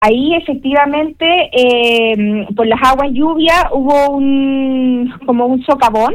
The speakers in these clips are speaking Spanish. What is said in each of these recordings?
Ahí efectivamente por las aguas lluvias hubo como un socavón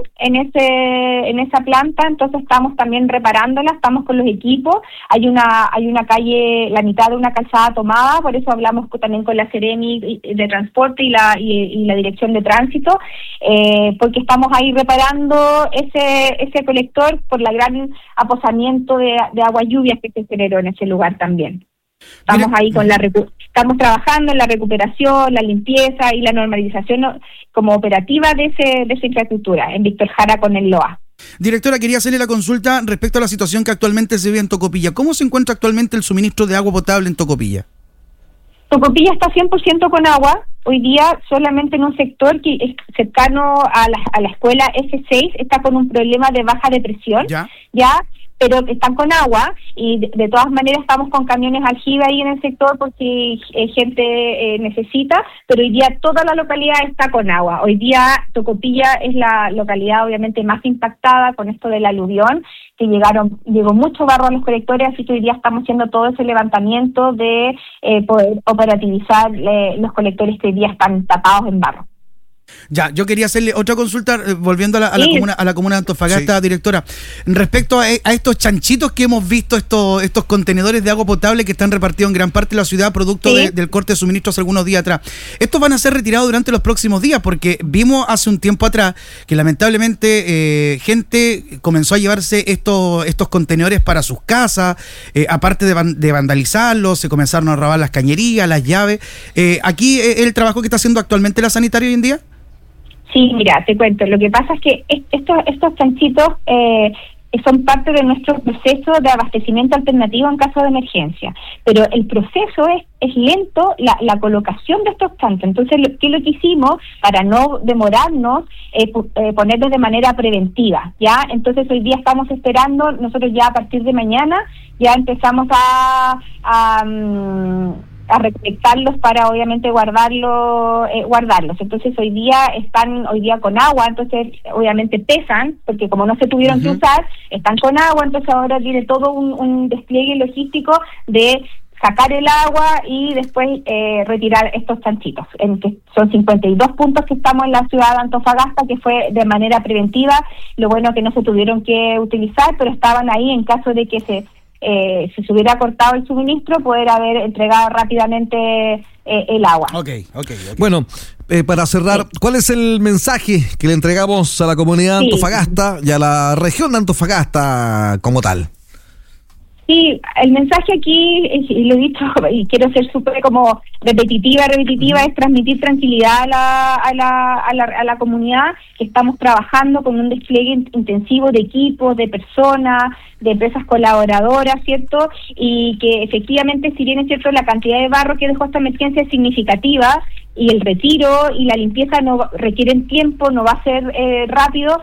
en esa planta, entonces estamos también reparándola, estamos con los equipos, hay una calle, la mitad de una calzada tomada, por eso hablamos también con la Seremi de Transporte y la Dirección de Tránsito, porque estamos ahí reparando ese colector por la gran aposamiento de aguas lluvias que se generó en ese lugar también. Estamos ahí estamos trabajando en la recuperación, la limpieza y la normalización como operativa de esa infraestructura en Víctor Jara con el LOA. Directora, quería hacerle la consulta respecto a la situación que actualmente se vive en Tocopilla. ¿Cómo se encuentra actualmente el suministro de agua potable en Tocopilla? Tocopilla está 100% con agua. Hoy día solamente en un sector que es cercano a la escuela F6 está con un problema de baja de presión. ¿Ya? Pero están con agua y de todas maneras estamos con camiones aljibe ahí en el sector porque gente necesita, pero hoy día toda la localidad está con agua. Hoy día Tocopilla es la localidad obviamente más impactada con esto del aluvión, que llegó mucho barro a los colectores, así que hoy día estamos haciendo todo ese levantamiento de poder operativizar los colectores que hoy día están tapados en barro. Ya, yo quería hacerle otra consulta, volviendo a la comuna de Antofagasta, sí. Directora, respecto a estos chanchitos que hemos visto, estos contenedores de agua potable que están repartidos en gran parte de la ciudad producto del corte de suministros algunos días atrás. Estos van a ser retirados durante los próximos días, porque vimos hace un tiempo atrás que lamentablemente gente comenzó a llevarse estos contenedores para sus casas, aparte de vandalizarlos, se comenzaron a robar las cañerías, las llaves. ¿Aquí el trabajo que está haciendo actualmente la sanitaria hoy en día? Sí, mira, te cuento. Lo que pasa es que estos chanchitos son parte de nuestro proceso de abastecimiento alternativo en caso de emergencia. Pero el proceso es lento, la colocación de estos chanchos. Entonces, ¿qué es lo que hicimos para no demorarnos? Ponerlos de manera preventiva, ¿ya? Entonces, hoy día estamos esperando, nosotros ya a partir de mañana ya empezamos a recolectarlos para obviamente guardarlos. Entonces hoy día están con agua, entonces obviamente pesan, porque como no se tuvieron que usar, están con agua, entonces ahora viene todo un despliegue logístico de sacar el agua y después retirar estos chanchitos, que son 52 puntos que estamos en la ciudad de Antofagasta, que fue de manera preventiva. Lo bueno que no se tuvieron que utilizar, pero estaban ahí en caso de que si se hubiera cortado el suministro, poder haber entregado rápidamente el agua. Okay. Bueno, para cerrar, ¿cuál es el mensaje que le entregamos a la comunidad de Antofagasta y a la región de Antofagasta como tal? Sí, el mensaje aquí, y lo he dicho, y quiero ser súper como repetitiva, es transmitir tranquilidad a la comunidad, que estamos trabajando con un despliegue intensivo de equipos, de personas, de empresas colaboradoras, ¿cierto? Y que efectivamente, si bien es cierto, la cantidad de barro que dejó esta emergencia es significativa, y el retiro y la limpieza no requieren tiempo, no va a ser rápido,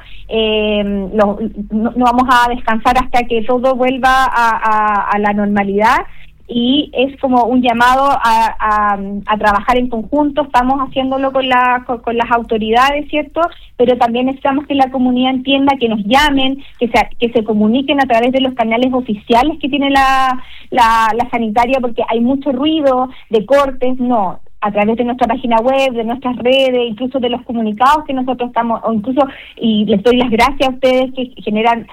no vamos a descansar hasta que todo vuelva a la normalidad, y es como un llamado a trabajar en conjunto. Estamos haciéndolo con las autoridades, ¿cierto? Pero también necesitamos que la comunidad entienda, que nos llamen, que se comuniquen a través de los canales oficiales que tiene la sanitaria, porque hay mucho ruido de cortes, no. A través de nuestra página web, de nuestras redes, incluso de los comunicados que nosotros estamos, o incluso, y les doy las gracias a ustedes que generan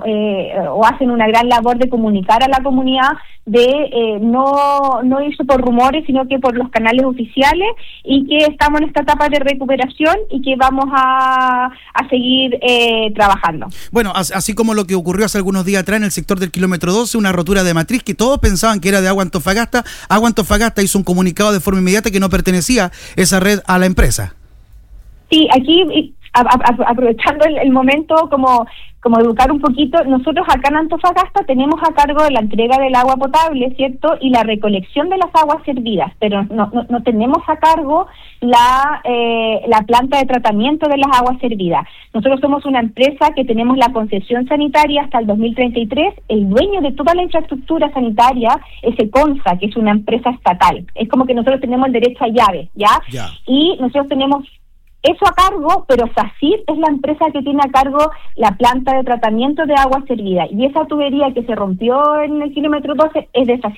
o hacen una gran labor de comunicar a la comunidad, de no irse por rumores, sino que por los canales oficiales, y que estamos en esta etapa de recuperación y que vamos a seguir trabajando. Bueno, así como lo que ocurrió hace algunos días atrás en el sector del kilómetro 12, una rotura de matriz que todos pensaban que era de Agua Antofagasta. Agua Antofagasta hizo un comunicado de forma inmediata que no pertenecía esa red a la empresa. Sí, aquí aprovechando el momento como educar un poquito, nosotros acá en Antofagasta tenemos a cargo de la entrega del agua potable, ¿cierto? Y la recolección de las aguas servidas, pero no tenemos a cargo la planta de tratamiento de las aguas servidas. Nosotros somos una empresa que tenemos la concesión sanitaria hasta el 2033, el dueño de toda la infraestructura sanitaria es Econsa, que es una empresa estatal. Es como que nosotros tenemos el derecho a llave, ¿ya? Y nosotros tenemos eso a cargo, pero SACIR es la empresa que tiene a cargo la planta de tratamiento de agua servida, y esa tubería que se rompió en el kilómetro 12 es de SACIR.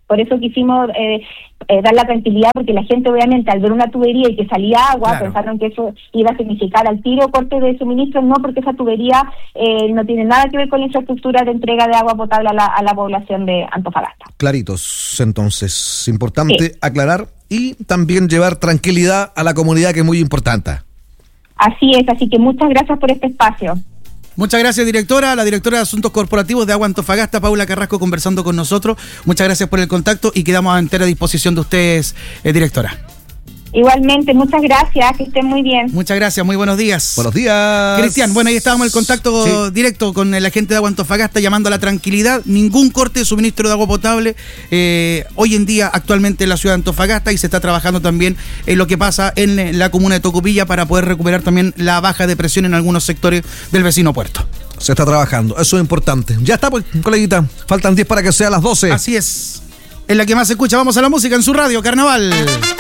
Por eso quisimos dar la tranquilidad, porque la gente obviamente al ver una tubería y que salía agua, pensaron que eso iba a significar al tiro corte de suministro. No, porque esa tubería no tiene nada que ver con la infraestructura de entrega de agua potable a la población de Antofagasta. Claritos, entonces, importante aclarar y también llevar tranquilidad a la comunidad, que es muy importante. Así es, así que muchas gracias por este espacio. Muchas gracias, directora. La directora de Asuntos Corporativos de Agua Antofagasta, Paula Carrasco, conversando con nosotros. Muchas gracias por el contacto y quedamos a entera disposición de ustedes, directora. Igualmente, muchas gracias, que estén muy bien. Muchas gracias, muy buenos días. Buenos días. Cristian, bueno, ahí estábamos en el contacto directo con el agente de Agua Antofagasta, llamando a la tranquilidad, ningún corte de suministro de agua potable hoy en día actualmente en la ciudad de Antofagasta, y se está trabajando también en lo que pasa en la comuna de Tocopilla para poder recuperar también la baja de presión en algunos sectores del vecino puerto. Se está trabajando, eso es importante. Ya está, pues, coleguita, faltan 10 para que sea las 12. Así es, en la que más se escucha. Vamos a la música en su radio, Carnaval.